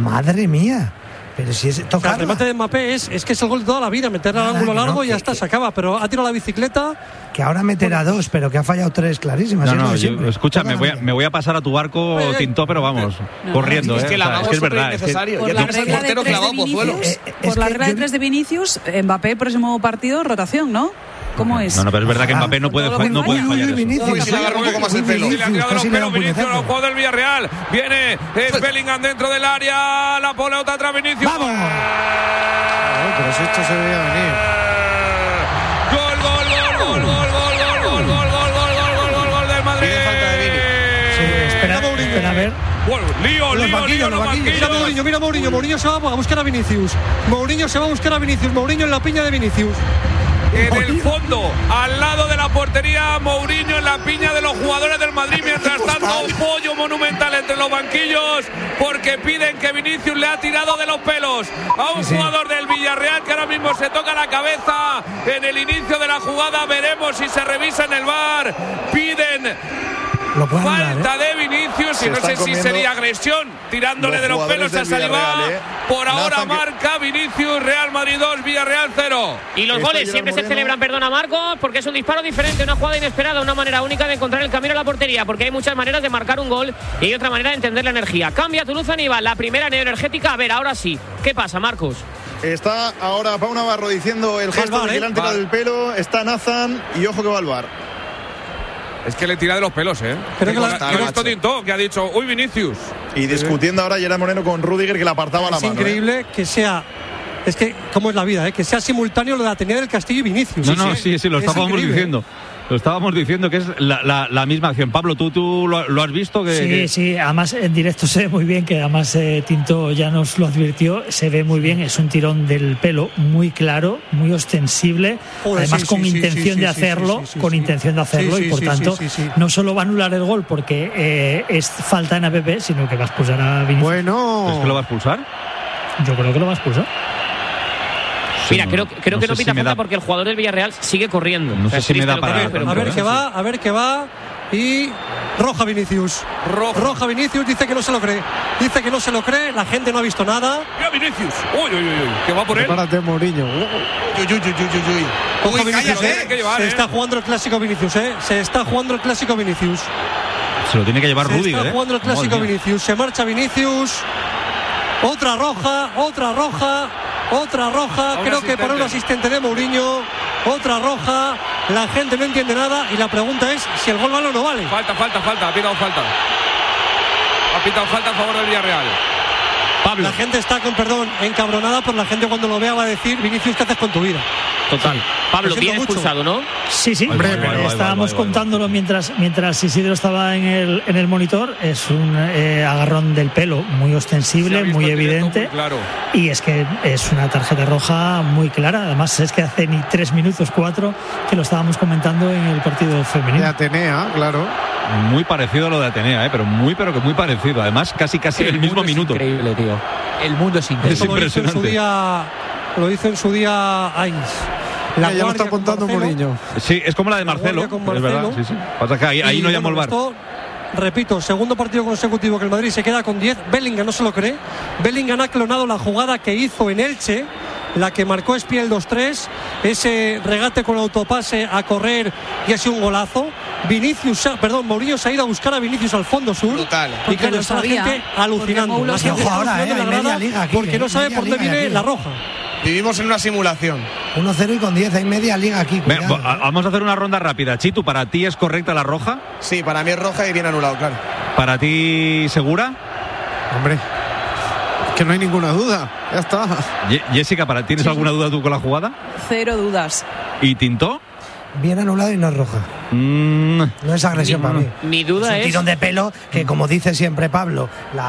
Madre mía. Pero si es tocarla. O sea, el remate de Mbappé es que es el gol de toda la vida, meter al ángulo largo y ya está, se acaba. Pero ha tirado la bicicleta. Que ahora meterá dos, pero que ha fallado tres clarísimas. Escucha, me voy a pasar a tu barco, Tintó, pero vamos, corriendo. Es que es verdad. Por la regla de tres de Vinicius, Mbappé, próximo partido, rotación, ¿no? ¿Cómo es? No, pero es verdad que Mbappé no puede fallar eso. Vinicius, le agarra un poco más el pelo. Le ha tirado de los pelos Vinicius, los jugadores del Villarreal. Viene Bellingham dentro del área. La pelota atrás Vinicius. ¡Vamos! Pero si esto se veía venir. Gol del Madrid. Espera a ver. Lío. Mira Mourinho se va a buscar a Vinicius. Mourinho en la piña de Vinicius. En el fondo, al lado de la portería, Mourinho en la piña de los jugadores del Madrid. Mientras tanto, un pollo monumental entre los banquillos, porque piden que Vinicius le ha tirado de los pelos a un jugador del Villarreal que ahora mismo se toca la cabeza en el inicio de la jugada. Veremos si se revisa en el VAR. Piden falta de Vinicius y no sé si sería agresión tirándole de los pelos a Saliba. Por ahora marca Vinicius, Real Madrid 2, Villarreal 0. Y los goles siempre se celebran, perdona Marcos, porque es un disparo diferente, una jugada inesperada, una manera única de encontrar el camino a la portería, porque hay muchas maneras de marcar un gol y hay otra manera de entender la energía. Cambia Toulouse Aníbal, la primera neoenergética. A ver, ahora sí, ¿qué pasa, Marcos? Está ahora Pau Navarro diciendo el gesto de que le han tirado del pelo. Está Nathan y ojo que va al VAR. Es que le tira de los pelos, que ha dicho, uy, Vinicius. Y discutiendo ahora Gerard Moreno con Rüdiger, que le apartaba la mano. Es increíble que sea. Es que, ¿cómo es la vida? Que sea simultáneo lo de Atenea del Castillo y Vinicius. Sí, lo estábamos diciendo. Lo estábamos diciendo que es la misma acción. Pablo, ¿tú lo has visto? Sí, además en directo se ve muy bien, que además Tinto ya nos lo advirtió, se ve muy bien, es un tirón del pelo muy claro, muy ostensible, además con intención de hacerlo, y por tanto no solo va a anular el gol porque es falta en APP, sino que va a expulsar a Vinicius. ¿Es que lo va a expulsar? Yo creo que lo va a expulsar. Mira, creo que no pita falta porque el jugador del Villarreal sigue corriendo. No sé si me da para... A ver qué va. Y roja Vinicius. Roja Vinicius, dice que no se lo cree. La gente no ha visto nada. Mira Vinicius. Uy, que va por él. Prepárate, Mourinho. Ojo Vinicius, Se está jugando el clásico Vinicius, Se lo tiene que llevar Rüdiger. Se está jugando el clásico Vinicius. Se marcha Vinicius. Otra roja, creo que para un asistente de Mourinho. Otra roja, la gente no entiende nada y la pregunta es si el gol vale o no vale. Falta, ha pitado falta a favor del Villarreal. Pablo. La gente está encabronada, pero la gente cuando lo vea va a decir, Vinicius, ¿qué haces con tu vida? Total. Pablo, bien expulsado, ¿no? Sí. Estábamos contándolo mientras Isidro estaba en el monitor. Es un agarrón del pelo muy ostensible, muy evidente. Muy claro. Y es que es una tarjeta roja muy clara. Además, es que hace ni 3 minutos, 4, que lo estábamos comentando en el partido femenino. De Atenea, claro. Muy parecido a lo de Atenea, pero muy parecido. Además, casi el mismo minuto. Increíble, tío. El mundo es increíble. Es impresionante. Lo hizo en su día Ainz. Ya lo está contando Mourinho. Sí, es como la de Marcelo. Es verdad. Sí. Pasa que ahí no llamó el VAR. Repito, segundo partido consecutivo que el Madrid se queda con 10. Bellingham no se lo cree. Bellingham ha clonado la jugada que hizo en Elche, la que marcó Espiel 2-3, ese regate con autopase a correr y ha sido un golazo. Mourinho se ha ido a buscar a Vinicius al fondo sur. Total. Y claro, está la gente alucinando. Porque no sabe por dónde viene la roja. Vivimos en una simulación. 1-0 y con 10, hay media liga aquí. Vamos a hacer una ronda rápida. Chitu, ¿para ti es correcta la roja? Sí, para mí es roja y bien anulado, claro. ¿Para ti segura? Hombre, que no hay ninguna duda. Ya está. Jessica, ¿tienes alguna duda tú con la jugada? 0 dudas. ¿Y Tintó? Bien anulado y no es roja. No es agresión para mí. Mi duda es un tirón de pelo que, como dice siempre Pablo,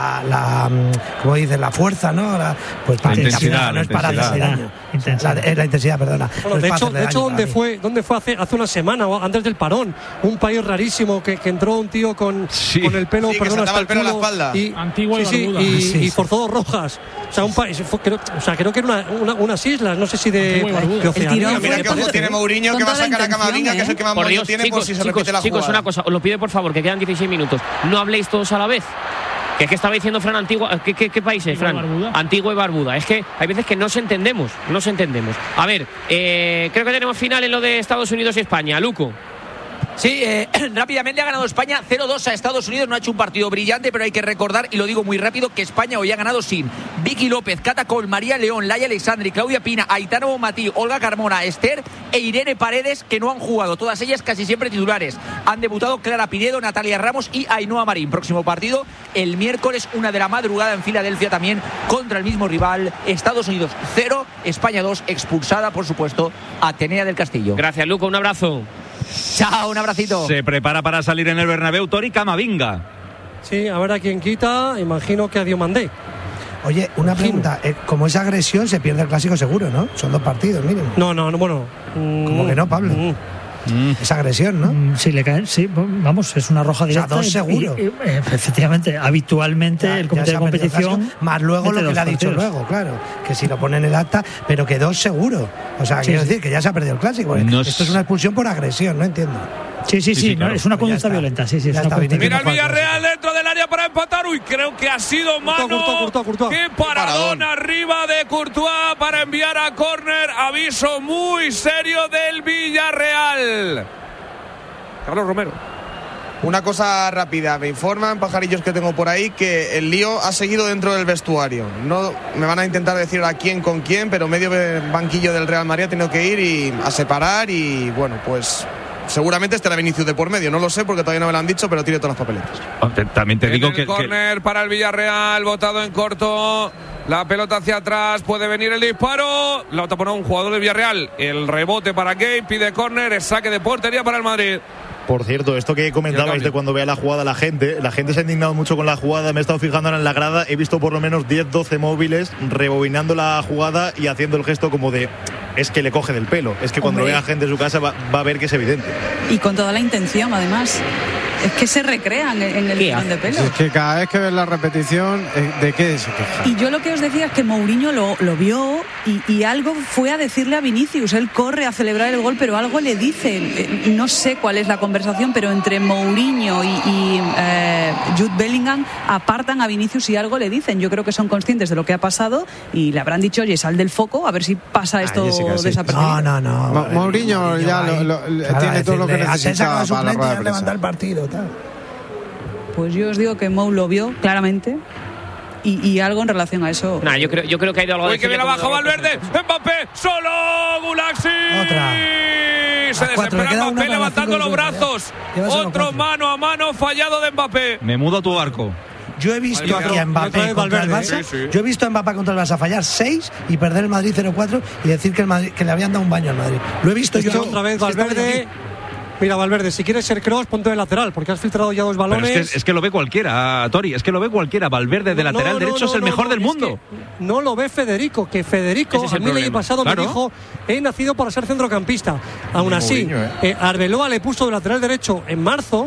como dice, la fuerza, ¿no? Pues para intensidad, no es para hacer daño. La intensidad, perdona. Bueno, de hecho ¿dónde fue hace una semana o antes del parón? Un país rarísimo que entró un tío con el pelo, hasta el pelo a la espalda. Antigua y forzó 2 rojas. O sea, un país, creo que era unas islas, no sé si de Oceanía. Mira que ojo tiene Mourinho, que va a sacar a Camavinga, que es el que más miedo tiene por si se repite la jugada. Chicos, una cosa, os lo pido por favor, que quedan 16 minutos. No habléis todos a la vez. Que es que estaba diciendo Fran Antigua. ¿Qué país es, Fran? Antigua y Barbuda. Es que hay veces que no se entendemos. A ver, creo que tenemos final en lo de Estados Unidos y España. Luco. Sí, rápidamente ha ganado España 0-2 a Estados Unidos. No ha hecho un partido brillante, pero hay que recordar, y lo digo muy rápido, que España hoy ha ganado sin Vicky López, Cata Col, María León, Laia Alexandri, Claudia Pina, Aitana Bonmatí, Olga Carmona, Esther e Irene Paredes, que no han jugado, todas ellas casi siempre titulares. Han debutado Clara Pinedo, Natalia Ramos y Ainhoa Marín. Próximo partido el miércoles 1 de la madrugada en Filadelfia, también contra el mismo rival. Estados Unidos 0, España 2, expulsada por supuesto Atenea del Castillo. Gracias, Luco, un abrazo. Chao, un abracito. Se prepara para salir en el Bernabéu Tori Camavinga. Sí, a ver a quién quita. Imagino que a Diomandé. Oye, una pregunta. Como es agresión, se pierde el clásico seguro, ¿no? Son 2 partidos, mínimo. No, bueno. ¿Cómo que no, Pablo? Es agresión, ¿no? Sí, le caen, sí, vamos, es una roja directa. O sea, 2 seguro. Efectivamente, habitualmente el comité de competición. Más luego lo que le ha dicho luego, claro. Que si lo pone en el acta, pero que 2 seguro. O sea, quiero decir que ya se ha perdido el clásico. Esto es una expulsión por agresión, no entiendo. Sí, claro. Es una conducta violenta. Sí, es una Mira el Villarreal dentro del área para empatar. Uy, creo que ha sido mano. Courtois. Qué paradón arriba de Courtois para enviar a córner. Aviso muy serio del Villarreal. Carlos Romero. Una cosa rápida, me informan, pajarillos que tengo por ahí, que el lío ha seguido dentro del vestuario. No me van a intentar decir a quién con quién, pero medio banquillo del Real Madrid ha tenido que ir a separar y bueno, pues seguramente estará Vinicius de por medio, no lo sé porque todavía no me lo han dicho, pero tiene todas las papeletas. También te digo que córner para el Villarreal, botado en corto. La pelota hacia atrás, puede venir el disparo. La tapó un jugador del Villarreal. El rebote para Gay, pide córner, es saque de portería para el Madrid. Por cierto, esto que comentabais de cuando vea la jugada la gente se ha indignado mucho con la jugada. Me he estado fijando ahora en la grada, he visto por lo menos 10-12 móviles rebobinando la jugada y haciendo el gesto como de es que le coge del pelo. Es que cuando vea gente en su casa va a ver que es evidente. Y con toda la intención, además. Es que se recrean en el tirón de pelo. Es que cada vez que ves la repetición, ¿de qué se queja? Y yo lo que os decía es que Mourinho lo vio y algo fue a decirle a Vinicius. Él corre a celebrar el gol, pero algo le dice. No sé cuál es la conversación, pero entre Mourinho y Jude Bellingham apartan a Vinicius y algo le dicen. Yo creo que son conscientes de lo que ha pasado y le habrán dicho, oye, sal del foco, a ver si pasa esto desapercibido. No. Mourinho ya tiene todo lo que necesita para la rueda de prensa. El partido. Pues yo os digo que Mou lo vio claramente y algo en relación a eso. Yo creo que ha ido algo. Uy, que viene abajo Valverde, Mbappé, solo Gulaxi. Se desespera Mbappé levantando los brazos. Otro mano a mano fallado de Mbappé. Me mudo a tu arco. Yo he visto aquí a Mbappé contra el Barça. Sí. Yo he visto a Mbappé contra el Barça fallar 6 y perder el Madrid 0-4 y decir que le habían dado un baño al Madrid. Lo he visto yo otra vez Valverde. Mira, Valverde, si quieres ser Kroos, ponte de lateral, porque has filtrado ya 2 balones. Pero es que lo ve cualquiera, Tori, es que lo ve cualquiera. Valverde de lateral derecho es el mejor del mundo. No lo ve Federico, que Federico a mí el año pasado me dijo, he nacido para ser centrocampista. Aún así, Arbeloa le puso de lateral derecho en marzo,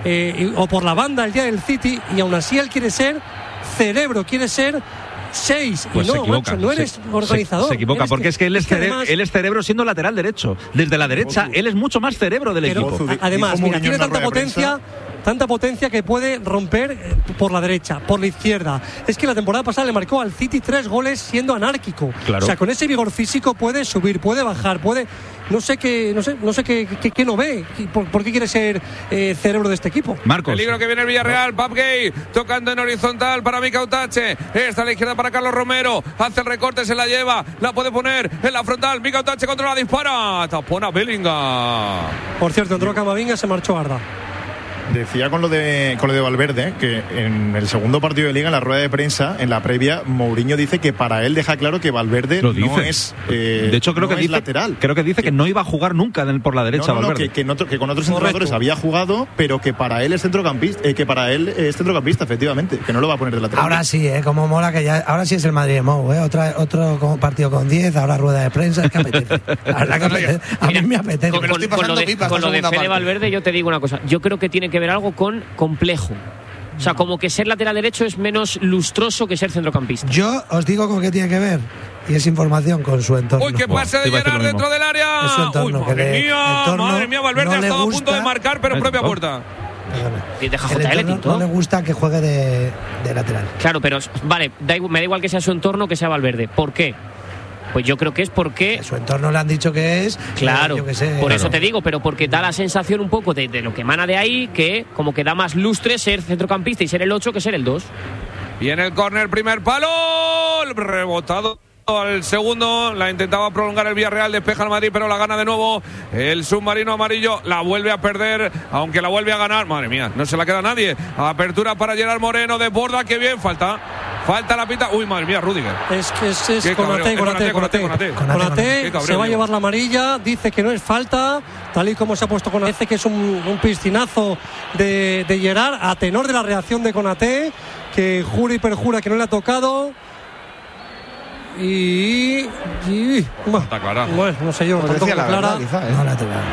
o por la banda el día del City, y aún así él quiere ser cerebro, quiere ser 6 pues y no eres organizador. Se equivoca porque es que él es cerebro siendo lateral derecho. Desde la derecha él es mucho más cerebro del equipo. Además, mira, tiene tanta potencia que puede romper por la derecha, por la izquierda. Es que la temporada pasada le marcó al City 3 goles siendo anárquico. Claro. O sea, con ese vigor físico puede subir, puede bajar, puede no sé qué no ve. ¿Por qué quiere ser cerebro de este equipo? Marcos. Peligro que viene el Villarreal. Pap Gay tocando en horizontal para Mika Utache. Está a la izquierda para Carlos Romero. Hace el recorte, se la lleva. La puede poner en la frontal. Mika Utache contra la dispara. Tapona Bellingham. Por cierto, entró Camavinga, se marchó Arda. Decía con lo de Valverde que en el segundo partido de Liga, en la rueda de prensa, en la previa, Mourinho dice que para él deja claro que Valverde no es de hecho creo que dice lateral. Creo que dice que no iba a jugar nunca por la derecha Valverde. Que con otros entrenadores había jugado, pero que para él es centrocampista, efectivamente, que no lo va a poner de lateral. Ahora sí, como mola que ya, ahora sí es el Madrid de Mou, otro partido con 10, ahora rueda de prensa, es que apetece. La verdad que apetece. A mí me apetece. Con lo de Fede Valverde yo te digo una cosa, yo creo que tiene que ver algo con complejo. O sea, como que ser lateral derecho es menos lustroso que ser centrocampista. Yo os digo con qué tiene que ver. Y es información con su entorno. Uy, que pase de Gerard dentro del área. Es su entorno. Uy, madre mía, Valverde ha estado a punto de marcar, pero en propia puerta. Deja El JL, entorno Tinto. no le gusta que juegue de lateral. Claro, pero vale, me da igual que sea su entorno que sea Valverde. ¿Por qué? Pues yo creo que es porque... Su entorno le han dicho que es... Claro, yo que sé, por eso te digo, pero porque da la sensación un poco de lo que emana de ahí, que como que da más lustre ser centrocampista y ser el 8 que ser el 2. Y en el córner, primer palo, rebotado al segundo, la intentaba prolongar el Villarreal, despeja el Madrid, pero la gana de nuevo el submarino amarillo, la vuelve a perder, aunque la vuelve a ganar, madre mía, no se la queda nadie. Apertura para Gerard Moreno, desborda, qué bien, falta la pita, uy, madre mía, Rüdiger. Es Konaté se va a llevar la amarilla, dice que no es falta, tal y como se ha puesto Konaté, dice que es un piscinazo de Gerard, a tenor de la reacción de Konaté, que jura y perjura que no le ha tocado. Está clara. Bueno, no sé yo, Pues tanto como decía la clara. verdad, quizá, No la tengo.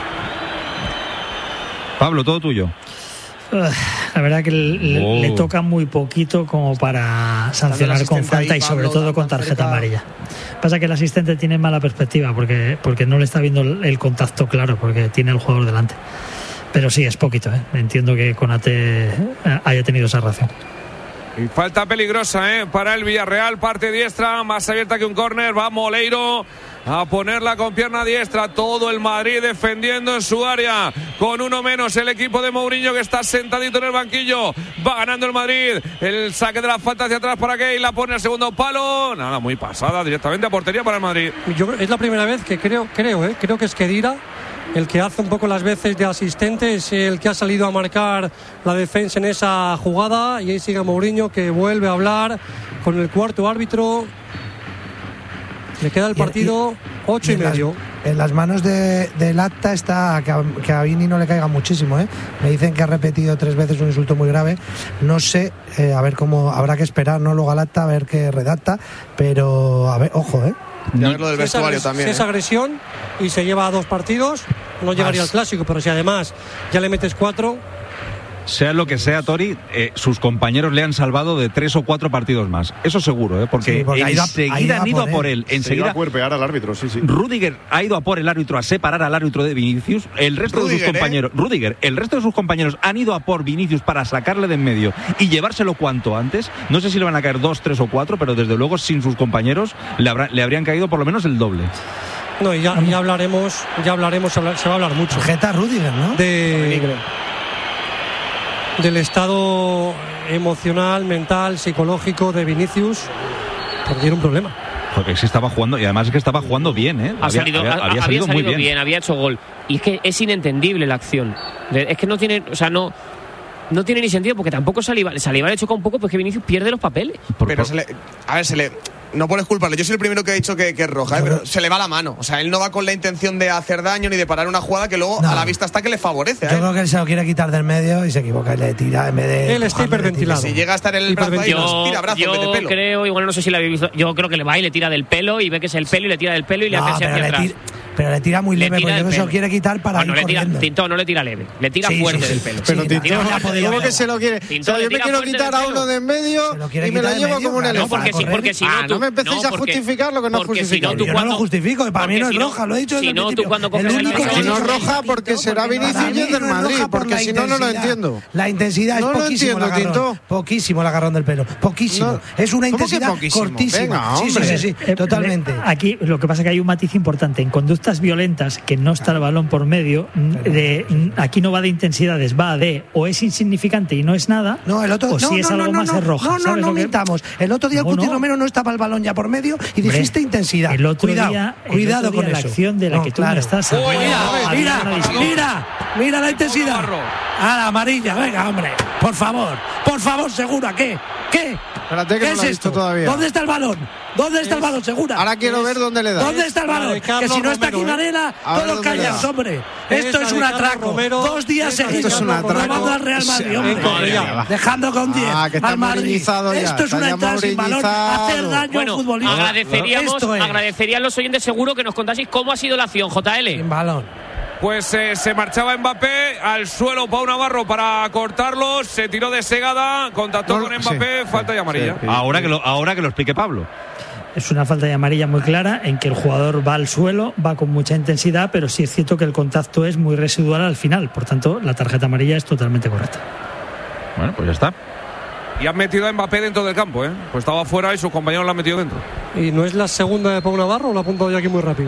Pablo, todo tuyo. La verdad que le toca muy poquito como para sancionar con falta y sobre todo con tarjeta amarilla. Pasa que el asistente tiene mala perspectiva porque no le está viendo el contacto claro, porque tiene el jugador delante. Pero sí, es poquito, ¿eh? Entiendo que Konaté haya tenido esa reacción. Y falta peligrosa para el Villarreal, parte diestra, más abierta que un córner, va Moleiro a ponerla con pierna diestra, todo el Madrid defendiendo en su área, con uno menos el equipo de Mourinho que está sentadito en el banquillo, va ganando el Madrid, el saque de la falta hacia atrás para Gay, la pone al segundo palo, nada, muy pasada, directamente a portería para el Madrid. Es la primera vez que creo que es Khedira el que hace un poco las veces de asistente, es el que ha salido a marcar la defensa en esa jugada, y ahí sigue Mourinho, que vuelve a hablar con el cuarto árbitro. Le queda el partido 8 y medio. En las manos del acta está que a Vini no le caiga muchísimo, ¿eh? Me dicen que ha repetido 3 veces un insulto muy grave. No sé, a ver cómo, habrá que esperar, ¿no? Luego al acta a ver qué redacta, pero a ver, ojo, ¿eh? Y a ver lo del vestuario también. Si es agresión y se lleva a 2 partidos, no llegaría al clásico, pero si además ya le metes 4. Sea lo que sea, Tori, sus compañeros le han salvado de 3 o 4 partidos más. Eso seguro, porque enseguida han ido a por él. Enseguida se iba a cuerpear al árbitro, sí. Rüdiger ha ido a por el árbitro, a separar al árbitro de Vinicius. El resto de sus compañeros, el resto de sus compañeros han ido a por Vinicius para sacarle de en medio y llevárselo cuanto antes. No sé si le van a caer 2, 3 o 4, pero desde luego sin sus compañeros le habrían caído por lo menos el doble. No, y ya hablaremos, se va a hablar mucho. Tarjeta Rüdiger, ¿no? Del estado emocional, mental, psicológico de Vinicius, porque tiene un problema. Porque sí estaba jugando, y además es que estaba jugando bien, ¿eh? Había salido muy bien, había hecho gol. Y es que es inentendible la acción. Es que no tiene, no tiene ni sentido, porque tampoco Saliba le choca un poco, pues que Vinicius pierde los papeles. Pero no pones culpable. Yo soy el primero que ha dicho que es roja, pero se le va la mano. O sea, él no va con la intención de hacer daño ni de parar una jugada que luego a la vista está que le favorece. Yo creo que él se lo quiere quitar del medio y se equivoca y le tira en vez de. Él está hiperventilado. Si llega a estar en el brazo ahí, tira brazo en vez de pelo. Creo, igual no sé si lo habéis visto. Yo creo que le va y le tira del pelo y ve que es el pelo y le tira del pelo y le hace hacia atrás. Pero le tira muy leve, porque yo se lo quiere quitar para ir corriendo. Tinto no le tira leve, le tira fuerte del pelo. Pero Tinto, ¿cómo que se lo quiere? O sea, yo me quiero quitar a uno de en medio y me lo llevo como un elefante. Porque si no, no me empecéis a justificar lo que no justifico. Yo no lo justifico, para mí no es roja, lo he dicho desde el principio. Si no es roja porque será Vinicius y es del Madrid, porque si no, no lo entiendo. La intensidad es poquísimo el agarrón. Poquísimo el agarrón del pelo, poquísimo. Es una intensidad cortísima. Sí, totalmente. Aquí lo que pasa es que hay un matiz importante. En conductas violentas, que no está el balón por medio, aquí no va de intensidades, va de o es insignificante y no es nada, o si es algo más es roja. No mintamos. El otro día Cuti Romero no estaba el balón ya por medio y dijiste intensidad. El otro día, cuidado con la eso. acción de la que tú no estás hablando. Mira la intensidad. A la amarilla, venga, hombre. Por favor, Segura, ¿qué? Espérate que no lo he visto todavía. ¿Dónde está el balón? Segura? Ahora quiero ver dónde le da. ¿Dónde está el balón? Que si no está aquí en Arena, todos callados, hombre. Esto es un atraco. 2 días seguidos. Robando al Real Madrid, hombre. Dejando con 10 al Madrid. Esto es una entrada sin balón. Hacer daño al futbolista. Agradecerían los oyentes seguro que nos contaseis cómo ha sido la acción, JL. Sin balón. Pues se marchaba Mbappé al suelo Pau Navarro para cortarlos, se tiró de segada, contactó con Mbappé, falta y amarilla. Sí. Ahora que lo explique Pablo. Es una falta de amarilla muy clara en que el jugador va al suelo, va con mucha intensidad, pero sí es cierto que el contacto es muy residual al final. Por tanto, la tarjeta amarilla es totalmente correcta. Bueno, pues ya está. Y han metido a Mbappé dentro del campo, ¿eh? Pues estaba fuera y sus compañeros lo han metido dentro. ¿Y no es la segunda de Pau Navarro? Lo ha apuntado yo aquí muy rápido.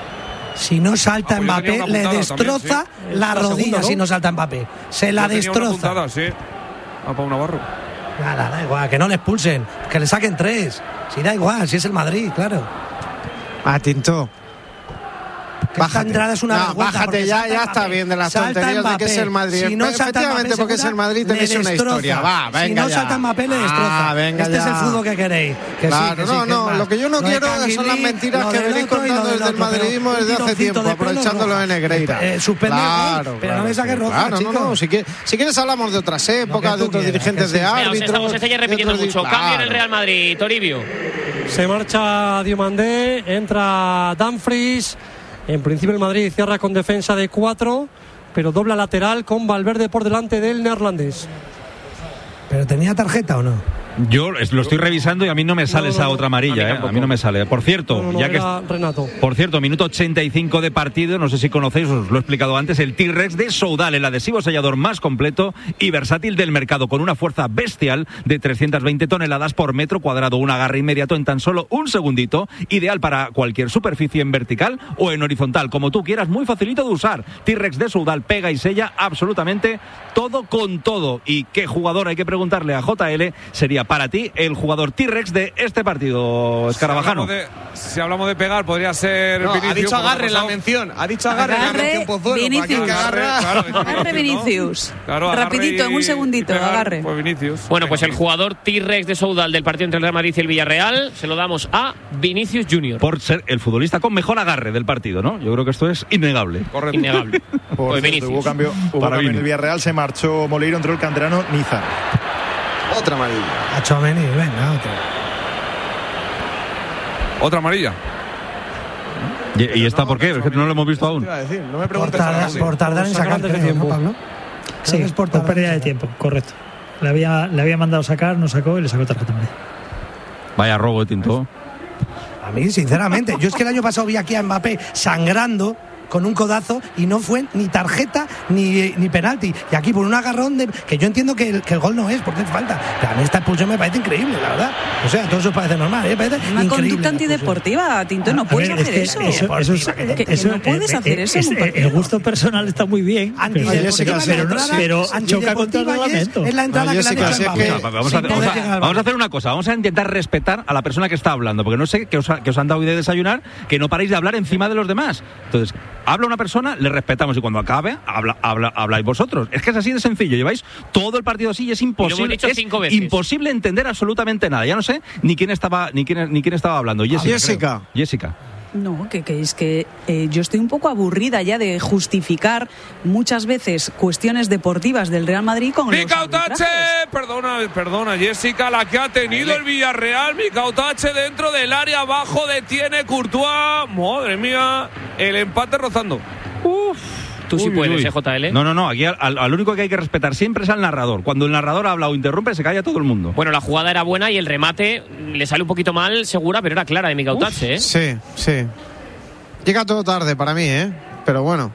Si no salta Mbappé, le destroza también, la rodilla. segunda, ¿no? Si no salta Mbappé, se la destroza. Puntada, sí, a Pau Navarro. Nada, da igual, que no le expulsen, que le saquen 3. Si da igual, si es el Madrid, claro. Tinto. Bájate, es una bájate ya está bien de las tonterías de que es el Madrid. Si no efectivamente, porque es el Madrid, tenéis una historia. Va, venga. Si no salta Mbappé, le destroza. Este es el fútbol que queréis. Claro, lo que yo no quiero son las mentiras que venís contando desde el madridismo desde hace tiempo, aprovechándolo de Negreira. Claro, pero no me saques roja, no. Si quieres hablamos de otras épocas, de otros dirigentes de árbitros. Se está repitiendo mucho. Cambio en el Real Madrid, Toribio. Se marcha Diomandé, entra Dumfries. En principio el Madrid cierra con defensa de 4, pero dobla lateral con Valverde por delante del neerlandés. ¿Pero tenía tarjeta o no? Yo lo estoy revisando y a mí no me sale esa otra amarilla, a mí no me sale. Por cierto, Renato. Por cierto, minuto 85 de partido, no sé si conocéis, os lo he explicado antes, el T-Rex de Soudal, el adhesivo sellador más completo y versátil del mercado, con una fuerza bestial de 320 toneladas por metro cuadrado, un agarre inmediato en tan solo un segundito, ideal para cualquier superficie en vertical o en horizontal, como tú quieras, muy facilito de usar. T-Rex de Soudal pega y sella absolutamente todo con todo. ¿Y qué jugador, hay que preguntarle a JL, sería para ti el jugador T-Rex de este partido, Escarabajano? Si hablamos de pegar, podría ser Vinicius. Ha dicho agarre en la mención. Ha dicho agarre en la mención Pozuelo. Vinicius. Agarre Vinicius. Rapidito, en un segundito, agarre. Pues Vinicius. Bueno, pues el jugador T-Rex de Soudal del partido entre el Real Madrid y el Villarreal se lo damos a Vinicius Junior. Por ser el futbolista con mejor agarre del partido, ¿no? Yo creo que esto es innegable. Correcto. Innegable. Por cierto, hubo cambio en el Villarreal, se marchó Moleiro, entró el canterano Niza. Otra amarilla. A Tchouaméni, venga, Otra amarilla. ¿Y esta por qué? Es que no lo hemos visto aún. No me preguntes por tardar en sacar el tiempo, Pablo. Sí, es por pérdida de tiempo, correcto. Le había mandado sacar, no sacó y le sacó tarjeta amarilla. Vaya robo de Tinto. A mí, sinceramente, yo es que el año pasado vi aquí a Mbappé sangrando con un codazo y no fue ni tarjeta ni penalti. Y aquí por un agarrón que yo entiendo que el gol no es porque es falta. Pero a mí esta expulsión me parece increíble, la verdad. O sea, todo eso parece normal. Parece una conducta antideportiva, Tinto, no puedes hacer eso. No puedes hacer eso. El gusto personal está muy bien, pero choca contra el reglamento. Es la entrada que le han hecho a Mbappé. Vamos a hacer una cosa. Vamos a intentar respetar a la persona que está hablando, porque no sé que os han dado idea de desayunar, que no paréis de hablar encima de los demás. Entonces, habla una persona, le respetamos y cuando acabe, habláis vosotros. Es que es así de sencillo. Lleváis todo el partido así y es imposible. Imposible entender absolutamente nada. Ya no sé ni quién estaba hablando. Jessica. No, que es que yo estoy un poco aburrida ya de justificar muchas veces cuestiones deportivas del Real Madrid con Micautache, perdona Jessica, la que ha tenido el Villarreal. Micautache dentro del área, abajo detiene Courtois. Madre mía, el empate rozando. Tú sí puedes, JL. No, aquí al único que hay que respetar siempre es al narrador. Cuando el narrador habla o interrumpe, se calla todo el mundo. Bueno, la jugada era buena y el remate le sale un poquito mal, segura, pero era clara de Micautache, Sí. Llega todo tarde para mí, pero bueno,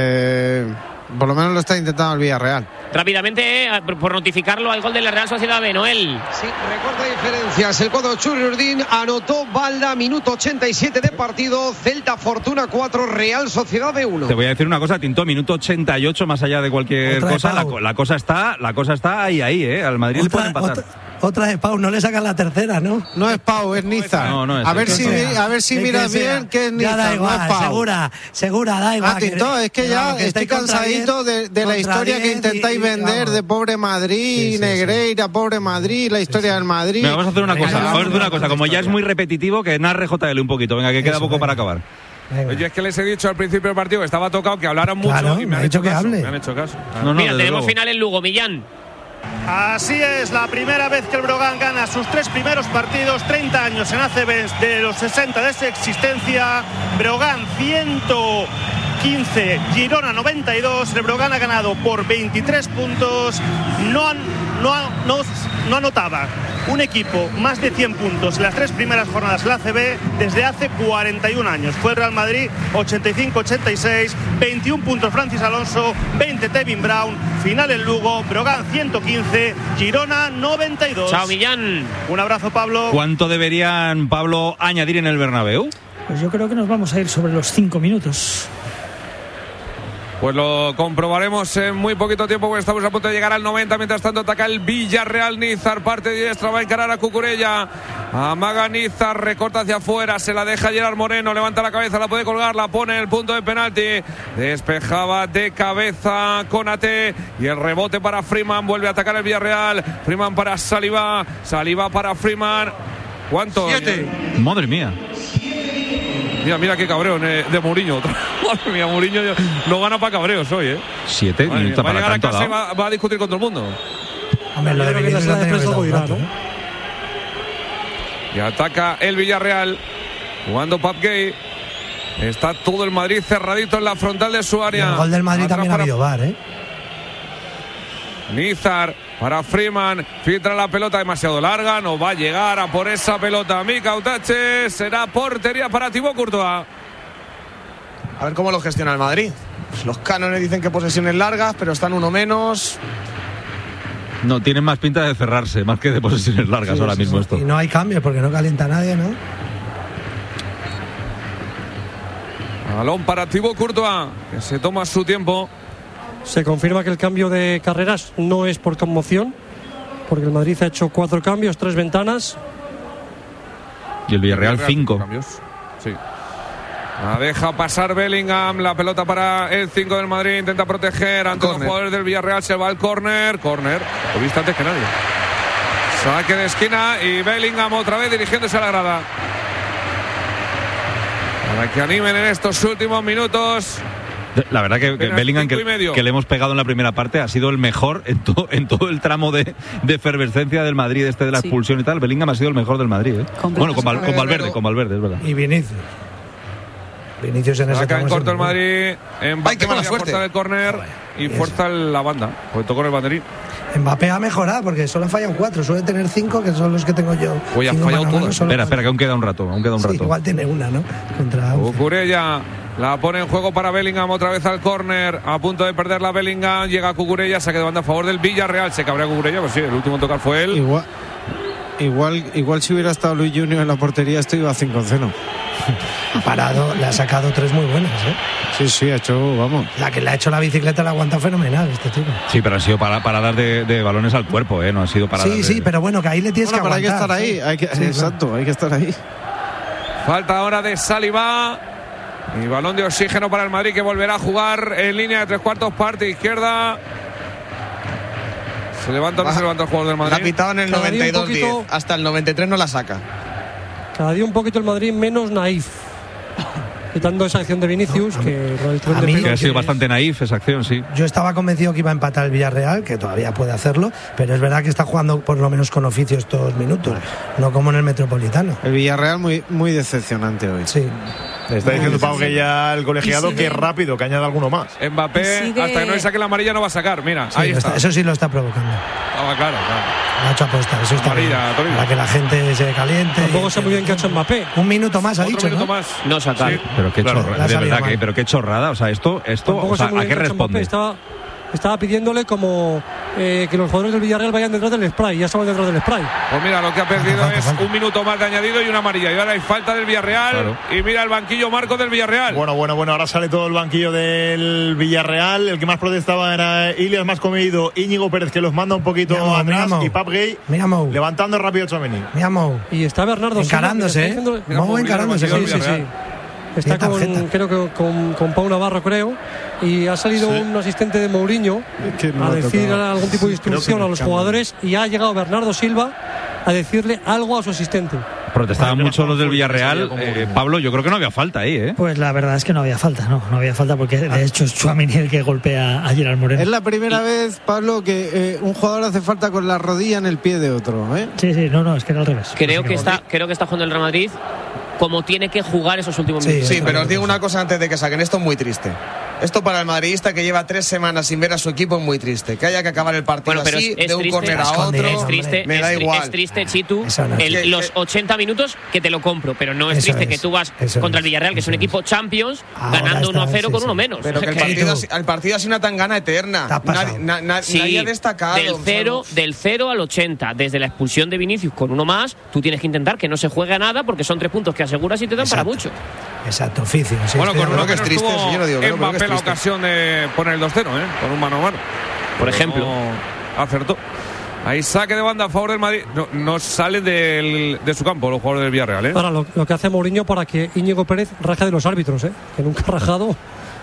por lo menos lo está intentando el Villarreal. Rápidamente, por notificarlo, al gol de la Real Sociedad B, Noel. Sí, recorta diferencias. El cuadro Chururdín anotó Balda, minuto 87 de partido. Celta Fortuna 4, Real Sociedad B 1. Te voy a decir una cosa, Tinto, minuto 88, más allá de cualquier cosa, la cosa está ahí, al Madrid le puede empatar. Otra de Pau, no le sacan la tercera, ¿no? No es Pau, es Niza. No es a ver si miras bien que es Niza. Da igual, no es segura, da igual. Tinto, es que ya estoy cansadito de la historia que intentáis vender de pobre Madrid, Negreira, pobre Madrid, la historia del Madrid. Vamos a hacer una cosa, como ya es muy repetitivo, que narre JL un poquito, venga, que queda poco para acabar. Oye, es que les he dicho al principio del partido que estaba tocado, que hablaran mucho y me han hecho caso. Me han hecho caso. Mira, tenemos final en Lugo, Millán. Así es, la primera vez que el Brogan gana sus 3 primeros partidos, 30 años en ACB de los 60 de su existencia. Brogan 100 15, Girona 92. El Breogán ha ganado por 23 puntos. No anotaba un equipo más de 100 puntos en las 3 primeras jornadas de la ACB desde hace 41 años. Fue el Real Madrid 85-86, 21 puntos Francis Alonso, 20 Tevin Brown. Final en Lugo, Breogán 115, Girona 92. Chao, Millán. Un abrazo, Pablo. ¿Cuánto deberían, Pablo, añadir en el Bernabéu? Pues yo creo que nos vamos a ir sobre los 5 minutos. Pues lo comprobaremos en muy poquito tiempo, porque estamos a punto de llegar al 90. Mientras tanto ataca el Villarreal. Nízar parte diestra, va a encarar a Cucurella. Amaga Nízar, recorta hacia afuera, se la deja Gerard Moreno, levanta la cabeza, la puede colgar, la pone en el punto de penalti. Despejaba de cabeza Konaté y el rebote para Freeman. Vuelve a atacar el Villarreal. Freeman para Saliba, Saliba para Freeman. ¿Cuánto? 7. Madre mía. Mira qué cabreo de Mourinho. Madre mía, Mourinho no gana para cabreos hoy, 7 minutos va a para llegar a tanto. casa y va a discutir con todo el mundo. Hombre, lo de Vinicius la de prensa algo dirá, ¿no? Y ataca el Villarreal, jugando Pap Gay. Está todo el Madrid cerradito en la frontal de su área. Y el gol del Madrid Atrás también ha habido VAR, Nízar para Freeman, filtra la pelota demasiado larga, no va a llegar a por esa pelota Mika Utache, será portería para Thibaut Courtois. A ver cómo lo gestiona el Madrid. Pues los cánones dicen que posesiones largas, pero están uno menos. No, tienen más pinta de cerrarse, más que de posesiones largas ahora mismo esto. Y no hay cambios porque no calienta nadie, ¿no? Balón para Thibaut Courtois, que se toma su tiempo. Se confirma que el cambio de Carreras no es por conmoción, porque el Madrid ha hecho 4 cambios, 3 ventanas. Y el Villarreal 5. Sí. La deja pasar Bellingham, la pelota para el 5 del Madrid, intenta proteger ante los jugadores del Villarreal, se va al córner, lo viste antes que nadie. Saque de esquina y Bellingham otra vez dirigiéndose a la grada. Para que animen en estos últimos minutos. La verdad que Bellingham, que le hemos pegado en la primera parte, ha sido el mejor en todo el tramo de efervescencia del Madrid, de la expulsión y tal. Bellingham ha sido el mejor del Madrid, Bueno, con Valverde, es verdad. Y Vinicius en ese Saca en corto el segundo. Madrid. Mbappé fuerza del córner y fuerza la banda. Pues tocó el banderín. Mbappé ha mejorado porque solo ha fallado 4, suele tener 5, que son los que tengo yo. Pues ha fallado todas. Espera, que aún queda un rato. Igual tiene una, ¿no? Contra Cucurella la pone en juego para Bellingham, otra vez al córner, a punto de perder la Bellingham, llega Cucurella, saque de banda a favor del Villarreal, se cabrea Cucurella, pues sí, el último tocar fue él. Igual si hubiera estado Luis Junior en la portería, esto iba 5-0. Ha parado, le ha sacado 3 muy buenas, Sí, ha hecho, vamos. La que le ha hecho la bicicleta la aguanta fenomenal este chico. Sí, pero ha sido paradas de balones al cuerpo, no ha sido paradas. Sí, pero bueno, que ahí le tienes que aguantar. Hay que estar ahí, exacto, hay que estar ahí. Falta ahora de Saliba. Y balón de oxígeno para el Madrid, que volverá a jugar en línea de 3/4, parte izquierda. ¿Se levanta o no se levanta el jugador del Madrid? La ha pitado en el 92-10. Hasta el 93 no la saca. Cada día un poquito el Madrid menos naif. Quitando esa acción de Vinicius, que ha sido bastante naif esa acción, sí. Yo estaba convencido que iba a empatar el Villarreal, que todavía puede hacerlo, pero es verdad que está jugando por lo menos con oficio estos minutos, no como en el Metropolitano. El Villarreal muy decepcionante hoy. Sí. Está diciendo Pau que ya el colegiado que es rápido, que añade alguno más. Mbappé, hasta que no le saque la amarilla no va a sacar, mira, ahí está. Eso sí lo está provocando. Claro. Lo ha hecho apostar, eso está bien, para que la gente se caliente. Tampoco sé muy bien qué ha hecho Mbappé. Un minuto más ha dicho, minuto ¿no? más. No sacar. Sí. Pero qué chorrada, de verdad, pero qué chorrada. O sea, esto o sea, ¿a qué responde? Estaba pidiéndole como que los jugadores del Villarreal vayan detrás del spray. Ya estaban detrás del spray. Pues mira, lo que ha perdido es un minuto más de añadido y una amarilla. Y ahora hay falta del Villarreal. Claro. Y mira el banquillo Marcos del Villarreal. Bueno. Ahora sale todo el banquillo del Villarreal. El que más protestaba era Ilias más comido, Íñigo Pérez, que los manda un poquito atrás. Y Pap Gay levantando rápido el Tchouaméni. Y está Bernardo encarándose, encarándose. Sí. Está creo que con Pau Navarro, creo, y ha salido un asistente de Mourinho a decir algún tipo de instrucción a los jugadores, y ha llegado Bernardo Silva a decirle algo a su asistente. Protestaban mucho los del Villarreal. Pablo, yo creo que no había falta ahí, Pues la verdad es que no había falta, no había falta, porque de hecho es Tchouaméni el que golpea a Gerard Moreno. Es la primera vez, Pablo, que un jugador hace falta con la rodilla en el pie de otro, Sí, no, es que era al revés. Creo que está jugando el Real Madrid como tiene que jugar esos últimos minutos. Sí, pero os digo una cosa antes de que saquen esto, es muy triste. Esto para el madridista que lleva 3 semanas sin ver a su equipo es muy triste. Que haya que acabar el partido así, de un córner a otro, es triste, me da igual. Es triste, Chitu, los 80 minutos que te lo compro, pero no es triste que tú vas contra el Villarreal, que es un equipo Champions, ganando 1-0 con uno menos. Pero que el partido ha sido una tangana eterna. Nadie ha destacado. Del 0 al 80, desde la expulsión de Vinicius con uno más, tú tienes que intentar que no se juegue a nada porque son 3 puntos que aseguras y te dan para mucho. Exacto, oficio. Sí, bueno, con uno que es triste, yo no digo que no, la ocasión de poner el 2-0, con un mano a mano. Por ejemplo. No acertó. Ahí saque de banda a favor del Madrid. No sale de su campo los jugadores del Villarreal. Ahora, lo que hace Mourinho para que Íñigo Pérez raje de los árbitros, que nunca ha rajado.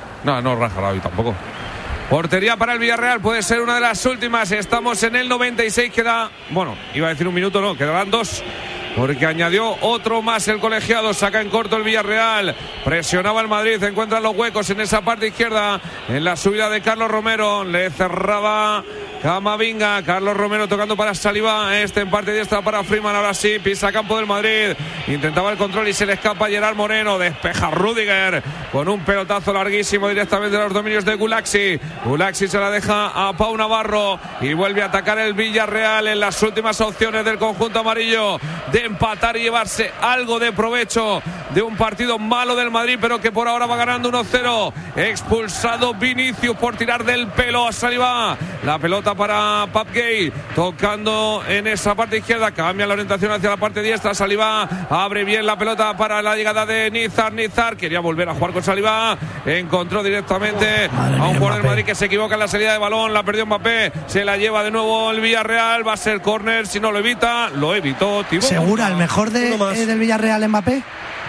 No rajará hoy tampoco. Portería para el Villarreal, puede ser una de las últimas. Estamos en el 96, queda, iba a decir un minuto, no, quedarán 2. Porque añadió otro más el colegiado. Saca en corto el Villarreal. Presionaba el Madrid. Encuentran los huecos en esa parte izquierda. En la subida de Carlos Romero. Le cerraba Camavinga. Carlos Romero tocando para Saliba. En parte diestra para Freeman. Ahora sí, pisa campo del Madrid. Intentaba el control y se le escapa Gerard Moreno. Despeja Rudiger con un pelotazo larguísimo directamente a los dominios de Gulaxi. Gulaxi se la deja a Pau Navarro. Y vuelve a atacar el Villarreal en las últimas opciones del conjunto amarillo de empatar y llevarse algo de provecho de un partido malo del Madrid, pero que por ahora va ganando 1-0. Expulsado Vinicius por tirar del pelo a Saliba. La pelota para Pape Gueye, tocando en esa parte izquierda, cambia la orientación hacia la parte diestra. Saliba abre bien la pelota para la llegada de Nizar quería volver a jugar con Saliba, encontró directamente a un jugador del Madrid que se equivoca en la salida de balón, la perdió Mbappé, se la lleva de nuevo el Villarreal, va a ser córner, si no lo evita, lo evitó Thibaut. ¿Segura el mejor del Villarreal Mbappé?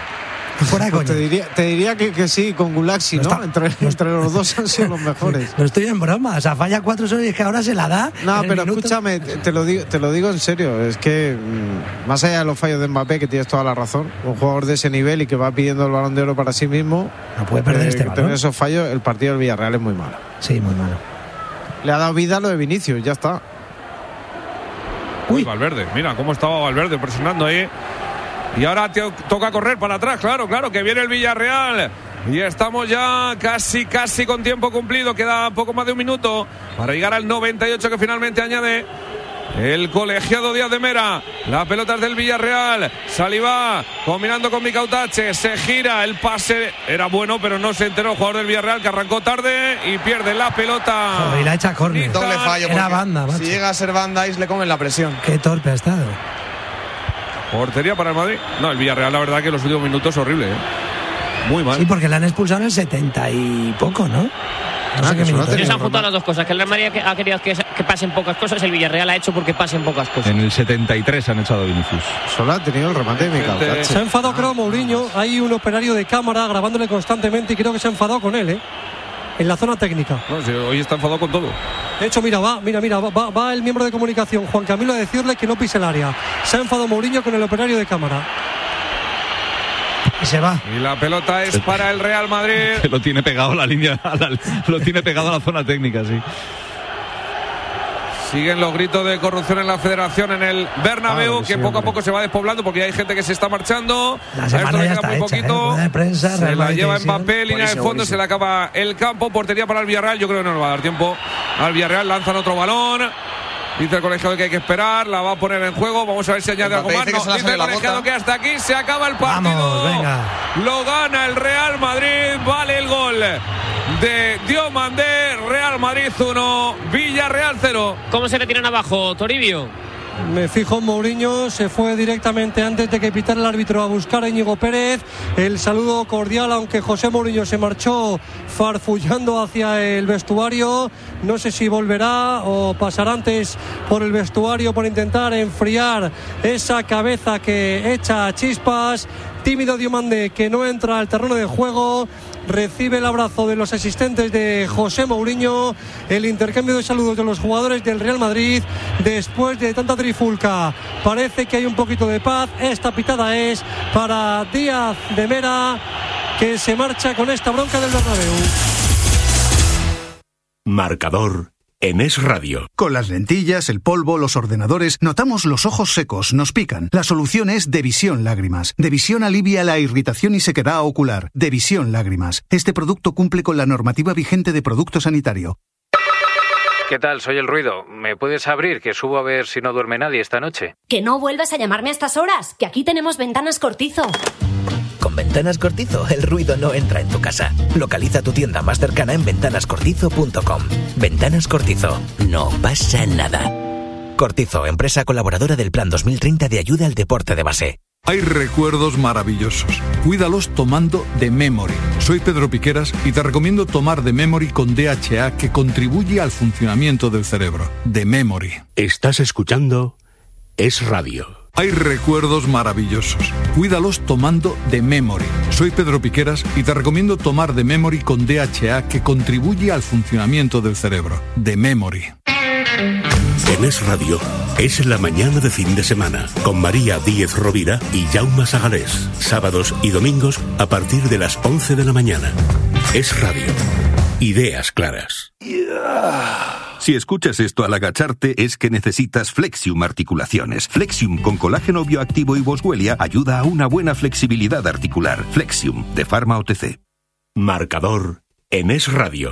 Fuera de coña. Te diría que sí, con Gulaxi, ¿no? Entre los dos han sido los mejores. No estoy en broma, o sea, falla 4 solos y es que ahora se la da. No, pero escúchame, te lo digo en serio, es que más allá de los fallos de Mbappé, que tienes toda la razón, un jugador de ese nivel y que va pidiendo el Balón de Oro para sí mismo, no puede perder este balón. Tener esos fallos, el partido del Villarreal es muy malo. Sí, muy malo. Le ha dado vida a lo de Vinicius, ya está. Uy, Valverde, mira cómo estaba Valverde presionando ahí. Y ahora toca correr para atrás, claro, que viene el Villarreal. Y estamos ya casi con tiempo cumplido. Queda poco más de un minuto para llegar al 98 que finalmente añade el colegiado Díaz de Mera. La pelota es del Villarreal. Saliba combinando con Micautache. Se gira, el pase era bueno, pero no se enteró el jugador del Villarreal, que arrancó tarde y pierde la pelota. Joder, y la echa córner. Doble fallo. Era banda, macho. Si llega a ser banda, le comen la presión. Qué torpe ha estado. Portería para el Madrid. No, el Villarreal, la verdad que los últimos minutos horrible, muy mal. Sí, porque le han expulsado en el 70 y poco, ¿no? No sé qué minutos. Se han juntado las dos cosas, que el Real Madrid ha querido que pasen pocas cosas, el Villarreal ha hecho porque pasen pocas cosas. En el 73 han echado a Vinicius. Solo ha tenido el remate de Micautache. Se ha enfadado, creo, Mourinho. Hay un operario de cámara grabándole constantemente y creo que se ha enfadado con él, en la zona técnica. No, sí, hoy está enfadado con todo. De hecho, va el miembro de comunicación, Juan Camilo, a decirle que no pise el área. Se ha enfadado Mourinho con el operario de cámara. Y se va. Y la pelota es para el Real Madrid. Que lo tiene pegado a la línea, lo tiene pegado a la zona técnica, sí. Siguen los gritos de corrupción en la federación en el Bernabéu, que poco a poco se va despoblando porque hay gente que se está marchando. La semana ya está muy poquito. De prensa, se la lleva Mbappé, línea de fondo, se le acaba el campo. Portería para el Villarreal. Yo creo que no le va a dar tiempo al Villarreal. Lanzan otro balón. Dice el colegiado que hay que esperar, la va a poner en juego. Vamos a ver si añade algo más. No, dice el colegiado que hasta aquí se acaba el partido. Vamos, venga. Lo gana el Real Madrid. Vale el gol de Diomandé. Real Madrid 1, Villarreal 0. ¿Cómo se le tiran abajo, Toribio? Me fijo en Mourinho, se fue directamente antes de que pitara el árbitro a buscar a Íñigo Pérez. El saludo cordial, aunque José Mourinho se marchó farfullando hacia el vestuario. No sé si volverá o pasará antes por el vestuario por intentar enfriar esa cabeza que echa chispas. Tímido Diomandé, que no entra al terreno de juego, recibe el abrazo de los asistentes de José Mourinho, el intercambio de saludos de los jugadores del Real Madrid. Después de tanta trifulca, parece que hay un poquito de paz. Esta pitada es para Díaz de Mera, que se marcha con esta bronca del Bernabéu. Marcador en Es Radio. Con las lentillas, el polvo, los ordenadores, notamos los ojos secos, nos pican. La solución es Devisión Lágrimas. Devisión alivia la irritación y sequedad ocular. Devisión Lágrimas. Este producto cumple con la normativa vigente de producto sanitario. ¿Qué tal? Soy El Ruido. ¿Me puedes abrir? Que subo a ver si no duerme nadie esta noche. Que no vuelvas a llamarme a estas horas, que aquí tenemos Ventanas Cortizo. Con Ventanas Cortizo, el ruido no entra en tu casa. Localiza tu tienda más cercana en ventanascortizo.com. Ventanas Cortizo. No pasa nada. Cortizo, empresa colaboradora del Plan 2030 de ayuda al deporte de base. Hay recuerdos maravillosos. Cuídalos tomando The Memory. Soy Pedro Piqueras y te recomiendo tomar The Memory con DHA, que contribuye al funcionamiento del cerebro. The Memory. Estás escuchando Es Radio. Hay recuerdos maravillosos. Cuídalos tomando The Memory. Soy Pedro Piqueras y te recomiendo tomar The Memory con DHA, que contribuye al funcionamiento del cerebro. The Memory. En Es Radio, es la mañana de fin de semana, con María Díez Rovira y Jaume Sagalés. Sábados y domingos a partir de las 11 de la mañana. Es Radio. Ideas claras. Si escuchas esto al agacharte, es que necesitas Flexium Articulaciones. Flexium con colágeno bioactivo y boswellia ayuda a una buena flexibilidad articular. Flexium, de Pharma OTC. Marcador en Es Radio.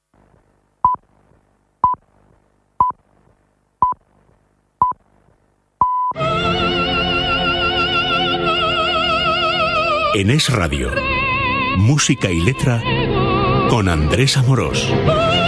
En Es Radio, música y letra con Andrés Amorós.